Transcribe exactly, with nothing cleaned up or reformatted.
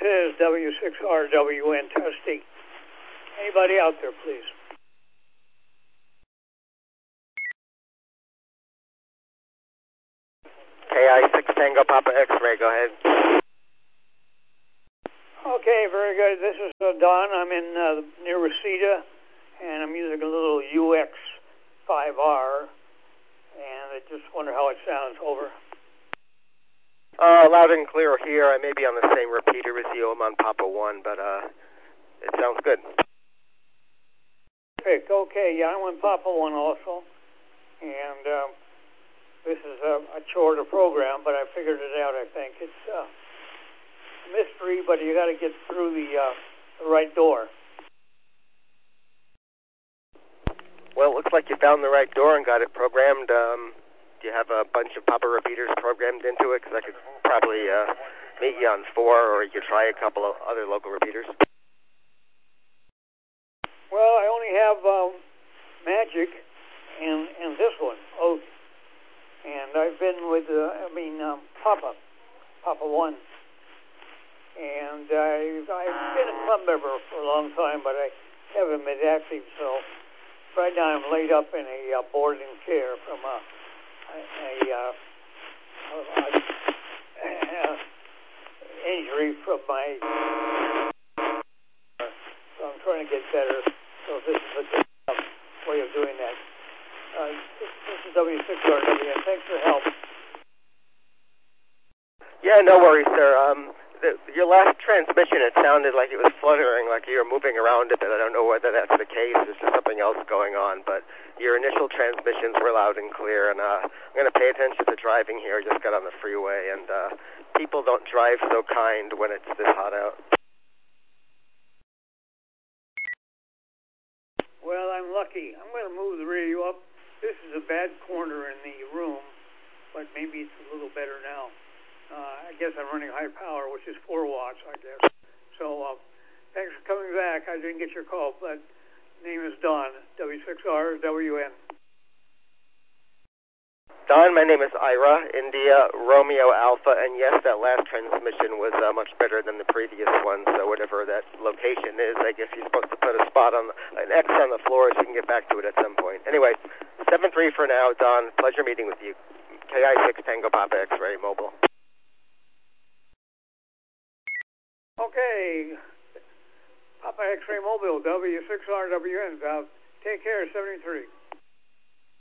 is W six R W N testing. Anybody out there, please? K I six Tango Papa X-ray, go ahead. Okay, very good. This is uh, Don. I'm in uh, near Reseda, and I'm using a little U X five R, and I just wonder how it sounds. Over. Uh, loud and clear here. I may be on the same repeater as you. I'm on Papa one, but uh, it sounds good. Perfect. Okay, yeah, I'm on Papa one also, and um, this is a, a shorter program, but I figured it out. I think it's uh, a mystery, but you got to get through the, uh, the right door. Well, it looks like you found the right door and got it programmed. Um, do you have a bunch of Papa repeaters programmed into it? Because I could probably uh, meet you on four, or you could try a couple of other local repeaters. Well, I only have um, Magic and and this one, Oath, and I've been with uh, I mean um, Papa, Papa one, and I I've been a club member for a long time, but I haven't been active. So right now I'm laid up in a uh, boarding care from a a, a, uh, a, a injury from my. So I'm trying to get better. So this is a good uh, way of doing that. Uh, this, this is W six R W N. Thanks for your help. Yeah, no worries, sir. Um, the, your last transmission, it sounded like it was fluttering, like you were moving around a bit. I don't know whether that's the case. There's just something else going on. But your initial transmissions were loud and clear. And uh, I'm going to pay attention to driving here. I just got on the freeway. And uh, people don't drive so kind when it's this hot out. Well, I'm lucky. I'm going to move the radio up. This is a bad corner in the room, but maybe it's a little better now. Uh, I guess I'm running high power, which is four watts, I guess. So uh, thanks for coming back. I didn't get your call, but name is Don, W six R W N. Don, my name is Ira, India, Romeo Alpha, and yes, that last transmission was uh, much better than the previous one, so whatever that location is, I guess you're supposed to put a spot on, an X on the floor so you can get back to it at some point. Anyway, seven three for now, Don. Pleasure meeting with you. K I six Tango Papa X-ray Mobile. Okay, Papa X-ray Mobile, W six R W N. Uh, take care, seventy-three.